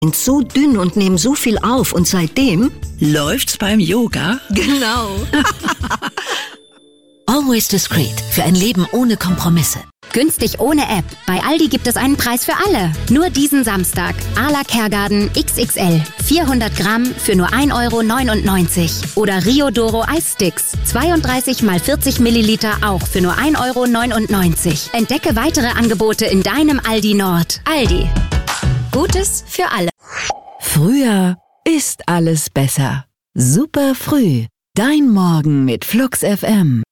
sind so dünn und nehmen so viel auf und seitdem läuft's beim Yoga. Genau. Always Discreet. Für ein Leben ohne Kompromisse. Günstig ohne App. Bei Aldi gibt es einen Preis für alle. Nur diesen Samstag. Ala Kergarten XXL. 400 Gramm für nur 1,99 €. Oder Rio Doro Eissticks. 32 mal 40 Milliliter auch für nur 1,99 €. Entdecke weitere Angebote in deinem Aldi Nord. Aldi. Gutes für alle. Früher ist alles besser. Super früh. Dein Morgen mit Flux FM.